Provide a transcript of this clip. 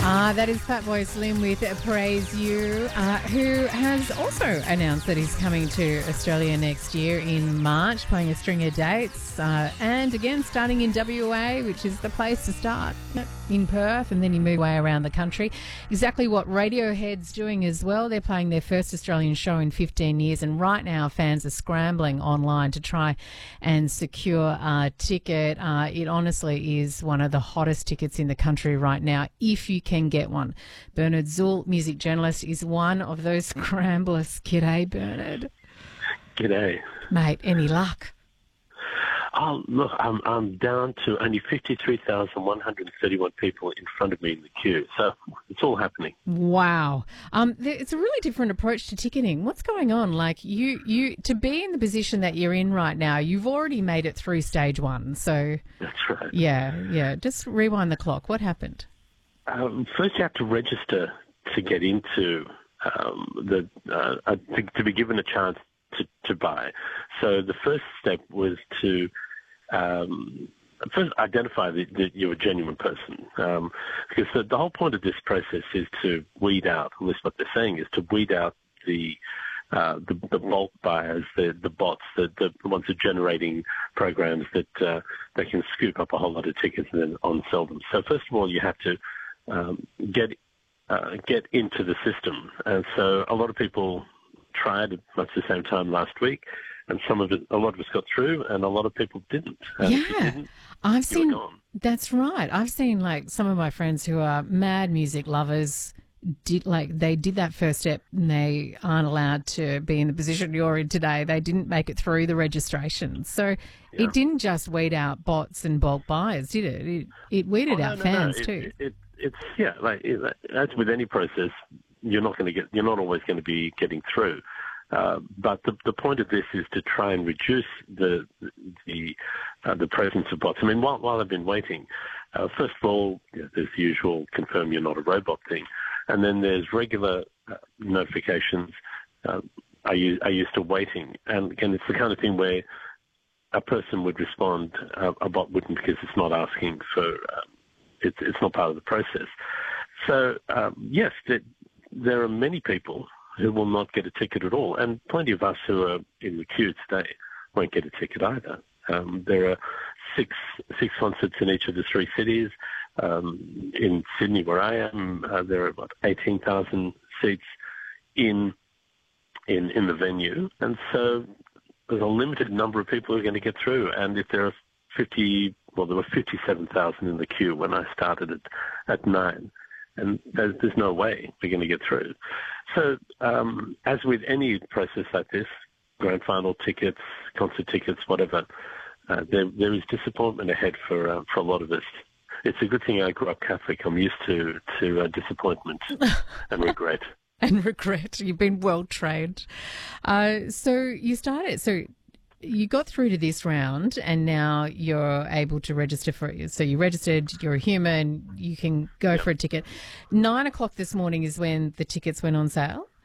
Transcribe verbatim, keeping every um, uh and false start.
Ah, that is Fatboy Slim with Praise You, uh, who has also announced that he's coming to Australia next year in March, playing a string of dates, uh, and again starting in W A, which is the place to start, in Perth, and then you move away around the country. Exactly what Radiohead's doing as well. They're playing their first Australian show in fifteen years, and right now fans are scrambling online to try and secure a ticket. Uh, it honestly is one of the hottest tickets in the country right now, if you can get one. Bernard Zuhl, music journalist, is one of those scramblers. G'day, Bernard. G'day. Mate, any luck? Oh, look, I'm I'm down to only fifty-three thousand one hundred thirty-one people in front of me in the queue. So it's all happening. Wow. Um, th- it's a really different approach to ticketing. What's going on? Like, you, you to be in the position that you're in right now, you've already made it through stage one. So that's right. Yeah, yeah. Just rewind the clock. What happened? Um, first, you have to register to get into um, the uh, uh, to, to be given a chance to, to buy. So the first step was to um, first identify that, that you're a genuine person, um, because the, the whole point of this process is to weed out, at least what they're saying is to weed out the uh, the, the bulk buyers, the the bots, the, the ones that are generating programs that uh, they can scoop up a whole lot of tickets and then on-sell them. So first of all, you have to um, get uh, get into the system, and so a lot of people tried at much the same time last week, and some of it, a lot of us got through, and a lot of people didn't. And yeah, if you didn't, I've you were seen. gone. That's right. I've seen like some of my friends who are mad music lovers did like they did that first step, and they aren't allowed to be in the position you're in today. They didn't make it through the registration, so Yeah. it didn't just weed out bots and bulk buyers, did it? It, it weeded Oh, out no, no, no. fans It- too. It, it, it's yeah, like it, as with any process, you're not going to get, you're not always going to be getting through. Uh, but the the point of this is to try and reduce the the uh, the presence of bots. I mean, while while I've been waiting, uh, first of all, you know, there's the usual confirm you're not a robot thing, and then there's regular uh, notifications. Uh, are you are you still waiting? And again, it's the kind of thing where a person would respond, uh, a bot wouldn't, because it's not asking for, um, it's it's not part of the process. So um, yes, there, there are many people who will not get a ticket at all, and plenty of us who are in the queue today won't get a ticket either. Um, there are six six concerts in each of the three cities. Um, in Sydney, where I am, uh, there are about eighteen thousand seats in in in the venue, and so there's a limited number of people who are going to get through. And if there are fifty, well, there were fifty-seven thousand in the queue when I started at at nine. And there's, there's no way we're going to get through. So um, as with any process like this, grand final tickets, concert tickets, whatever, uh, there, there is disappointment ahead for uh, for a lot of us. It's a good thing I grew up Catholic. I'm used to, to uh, disappointment and regret. And regret. You've been well trained. Uh, so you started, so you got through to this round, and now you're able to register for it. So you registered, you're a human, you can go Yep. for a ticket. Nine o'clock this morning is when the tickets went on sale?